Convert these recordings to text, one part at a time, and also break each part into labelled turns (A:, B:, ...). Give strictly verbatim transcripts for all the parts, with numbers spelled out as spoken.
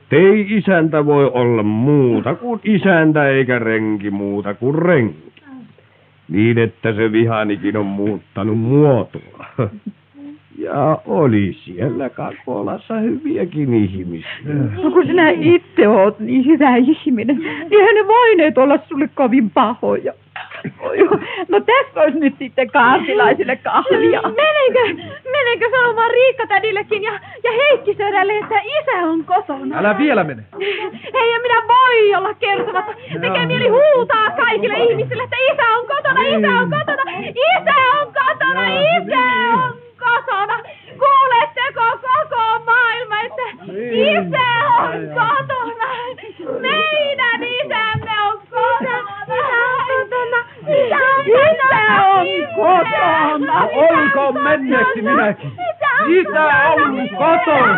A: Ettei isäntä voi olla muuta kuin isäntä eikä renki muuta kuin renki. Niin, että se vihanikin on muuttanut muotoa. Ja oli siellä Kakolassa hyviäkin ihmisiä.
B: No kun sinä itse oot niin hyvä ihminen, niin eihän ne voineet olla sulle kovin pahoja. No tässä olisi nyt sitten kaartilaisille kahvia.
C: Menenkö, menenkö sanomaan Riikka-tädillekin ja, ja Heikki-Sörälle, että isä on kotona?
D: Älä vielä mene.
C: Hei, ja minä voi olla kertomatta. Tekee mieli huutaa kaikille ihmisille, että isä on kotona, isä on kotona, isä on kotona, isä on kotona. Kuuletteko koko maailma, että isä on kotona? Meidän isämme on kotona.
B: Isä on kotona.
D: Olkoon menneeksi minäkin. Isä on kotona.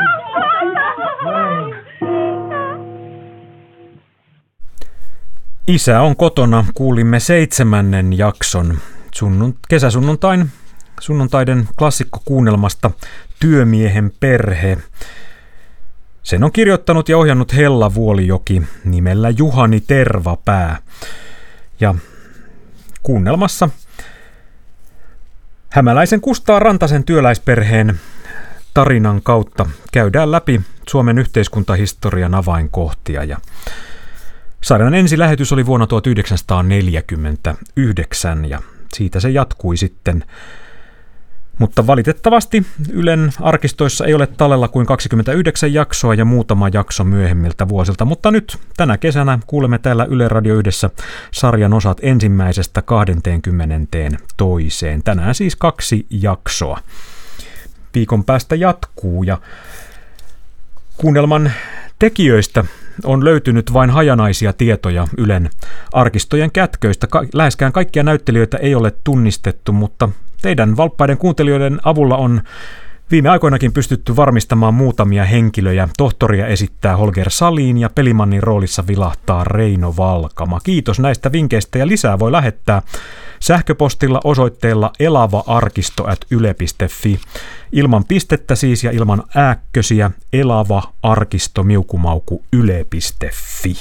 E: Isä on kotona. Kuulimme seitsemännen jakson sunnun, kesäsunnuntain sunnuntaiden klassikkokuunnelmasta Työmiehen perhe. Sen on kirjoittanut ja ohjannut Hella Vuolijoki nimellä Juhani Tervapää. Ja kuunnelmassa hämäläisen Kustaa Rantasen työläisperheen tarinan kautta käydään läpi Suomen yhteiskuntahistorian avainkohtia. Ja sarjan ensilähetys oli vuonna tuhatyhdeksänsataaneljäkymmentäyhdeksän ja siitä se jatkui sitten. Mutta valitettavasti Ylen arkistoissa ei ole tallella kuin kaksikymmentäyhdeksän jaksoa ja muutama jakso myöhemmiltä vuosilta, mutta nyt tänä kesänä kuulemme täällä Yle Radio yhdessä sarjan osat ensimmäisestä kahteenkymmeneen toiseen. Tänään siis kaksi jaksoa. Viikon päästä jatkuu ja kuunnelman tekijöistä on löytynyt vain hajanaisia tietoja Ylen arkistojen kätköistä. Ka- läheskään kaikkia näyttelijöitä ei ole tunnistettu, mutta teidän valppaiden kuuntelijoiden avulla on viime aikoinakin pystytty varmistamaan muutamia henkilöjä. Tohtoria esittää Holger Salin ja Pelimannin roolissa vilahtaa Reino Valkama. Kiitos näistä vinkkeistä ja lisää voi lähettää sähköpostilla osoitteella elavaarkisto ät yle piste fi. Ilman pistettä siis ja ilman ääkkösiä elavaarkisto miukumauku yle piste fi.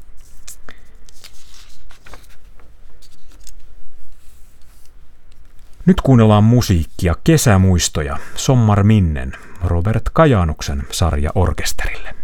E: Nyt kuunnellaan musiikkia, kesämuistoja, Sommar Minnen, Robert Kajanuksen sarja orkesterille.